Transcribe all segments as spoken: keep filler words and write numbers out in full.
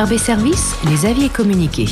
R B Service, les avis et communiqués.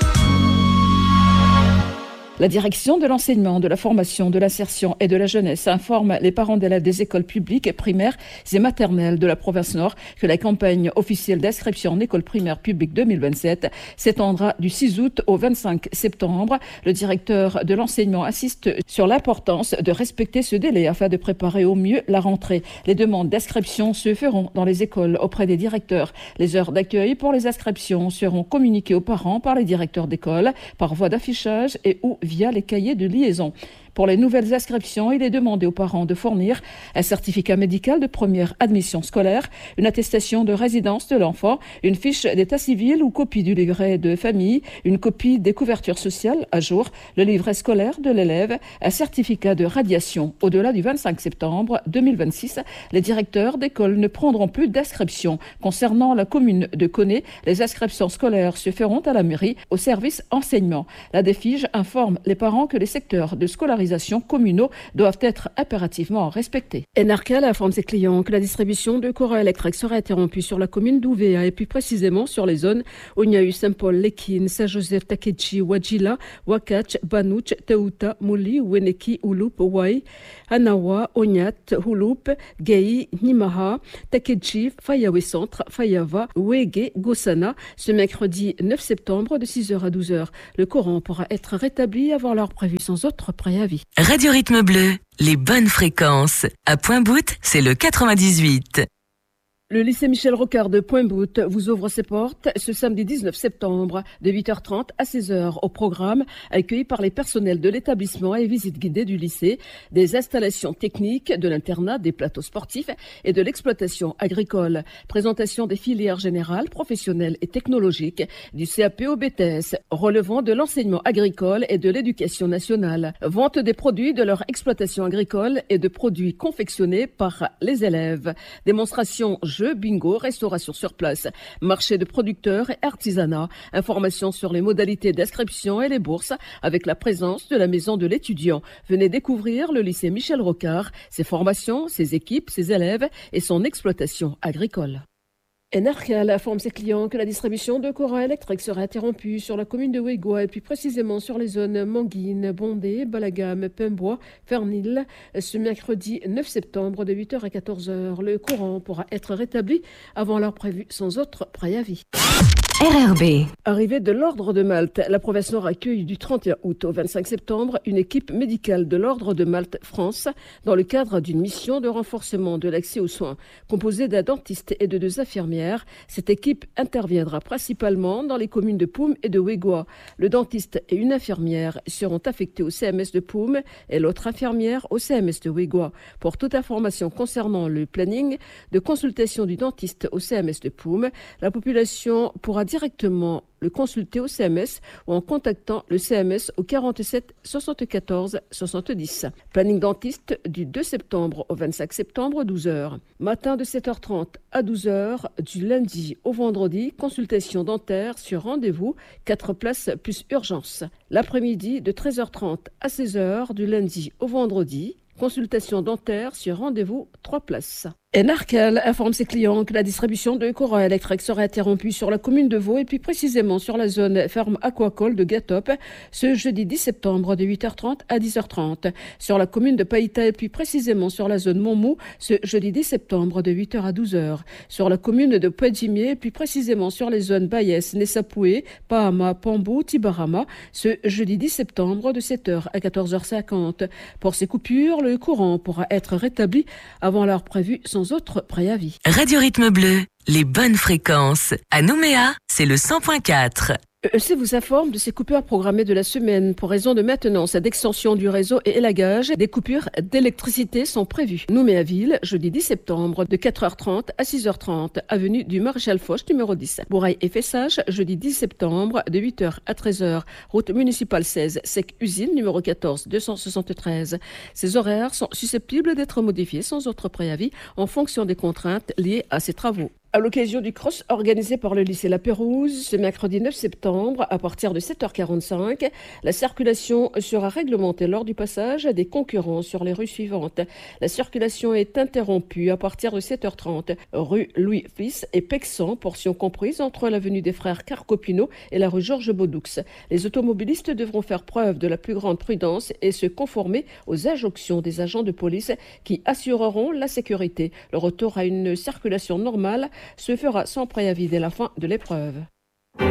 La direction de l'enseignement, de la formation, de l'insertion et de la jeunesse informe les parents d'élèves des écoles publiques, primaires et maternelles de la province Nord que la campagne officielle d'inscription en école primaire publique deux mille vingt-sept s'étendra du six août au vingt-cinq septembre. Le directeur de l'enseignement insiste sur l'importance de respecter ce délai afin de préparer au mieux la rentrée. Les demandes d'inscription se feront dans les écoles auprès des directeurs. Les heures d'accueil pour les inscriptions seront communiquées aux parents par les directeurs d'école par voie d'affichage et ou via les cahiers de liaison. Pour les nouvelles inscriptions, il est demandé aux parents de fournir un certificat médical de première admission scolaire, une attestation de résidence de l'enfant, une fiche d'état civil ou copie du livret de famille, une copie des couvertures sociales à jour, le livret scolaire de l'élève, un certificat de radiation. Au-delà du vingt-cinq septembre deux mille vingt-six, les directeurs d'école ne prendront plus d'inscriptions. Concernant la commune de Koné, les inscriptions scolaires se feront à la mairie au service enseignement. La DEFIGE informe les parents que les secteurs de scolarisation communaux doivent être impérativement respectés. Enarcal informe ses clients que la distribution de courant électrique sera interrompue sur la commune d'Ouvéa et plus précisément sur les zones Ognahu, Saint-Paul, Lekine, Saint-Joseph, Takechi, Wajila, Wakach, Banouch, Teuta, Mouli, Weneki, Ouloup, Wai, Anawa, Onyat, Ouloup, Gei, Nimaha, Takechi, Fayawe Centre, Fayava, Wege, Gossana, ce mercredi neuf septembre de six heures à douze heures. Le courant pourra être rétabli avant l'heure prévue sans autre préavis. Radio Rythme Bleu, les bonnes fréquences. À Pointe-Boute, c'est le quatre-vingt-dix-huit. Le lycée Michel Rocard de Pointe-Boute vous ouvre ses portes ce samedi dix-neuf septembre de huit heures trente à seize heures. Au programme, accueilli par les personnels de l'établissement et visite guidée du lycée, des installations techniques, de l'internat, des plateaux sportifs et de l'exploitation agricole. Présentation des filières générales, professionnelles et technologiques du C A P au B T S, relevant de l'enseignement agricole et de l'éducation nationale. Vente des produits de leur exploitation agricole et de produits confectionnés par les élèves. Démonstration jeux, bingo, restauration sur place, marché de producteurs et artisanat, informations sur les modalités d'inscription et les bourses avec la présence de la maison de l'étudiant. Venez découvrir le lycée Michel Rocard, ses formations, ses équipes, ses élèves et son exploitation agricole. Enarcal informe ses clients que la distribution de courant électrique sera interrompue sur la commune de Ouégoua et plus précisément sur les zones Manguine, Bondé, Balagam, Pembois, Fernil ce mercredi neuf septembre de huit heures à quatorze heures. Le courant pourra être rétabli avant l'heure prévue sans autre préavis. R R B. Arrivée de l'Ordre de Malte, la province Nord accueille du trente et un août au vingt-cinq septembre une équipe médicale de l'Ordre de Malte France dans le cadre d'une mission de renforcement de l'accès aux soins. Composée d'un dentiste et de deux infirmières, cette équipe interviendra principalement dans les communes de Poum et de Ouégoua. Le dentiste et une infirmière seront affectés au C M S de Poum et l'autre infirmière au C M S de Ouégoua. Pour toute information concernant le planning de consultation du dentiste au C M S de Poum, la population pourra directement le consulter au C M S ou en contactant le C M S au quarante-sept soixante-quatorze soixante-dix. Planning dentiste du deux septembre au vingt-cinq septembre, douze heures. Matin de sept heures trente à douze heures, du lundi au vendredi, consultation dentaire sur rendez-vous, quatre places plus urgence. L'après-midi de treize heures trente à seize heures, du lundi au vendredi, consultation dentaire sur rendez-vous, trois places. Enarcal informe ses clients que la distribution de courant électrique sera interrompue sur la commune de Vaud et plus précisément sur la zone ferme aquacole de Gatop ce jeudi dix septembre de huit heures trente à dix heures trente. Sur la commune de Païta et plus précisément sur la zone Montmou ce jeudi dix septembre de huit heures à douze heures. Sur la commune de Poedjimier et plus précisément sur les zones Bayès, Nessapoué, Pahama, Pambou, Tibarama ce jeudi dix septembre de sept heures à quatorze heures cinquante. Pour ces coupures, le courant pourra être rétabli avant l'heure prévue sans autre préavis. Radio Rythme Bleu, les bonnes fréquences. À Nouméa, c'est le cent point quatre. E E C vous informe de ces coupures programmées de la semaine. Pour raison de maintenance et d'extension du réseau et élagage, des coupures d'électricité sont prévues. Nouméa-Ville, jeudi dix septembre, de quatre heures trente à six heures trente, avenue du Maréchal Foch, numéro dix. Bourail et Fessage, jeudi dix septembre, de huit heures à treize heures, route municipale seize, Sec Usine, numéro quatorze, deux cent soixante-treize. Ces horaires sont susceptibles d'être modifiés sans autre préavis en fonction des contraintes liées à ces travaux. À l'occasion du cross organisé par le lycée La Pérouse ce mercredi neuf septembre à partir de sept heures quarante-cinq, la circulation sera réglementée lors du passage des concurrents sur les rues suivantes. La circulation est interrompue à partir de sept heures trente, rue Louis-Fils et Pexan, portion comprise entre l'avenue des Frères Carcopino et la rue Georges Baudoux. Les automobilistes devront faire preuve de la plus grande prudence et se conformer aux injonctions des agents de police qui assureront la sécurité. Le retour à une circulation normale se fera sans préavis dès la fin de l'épreuve.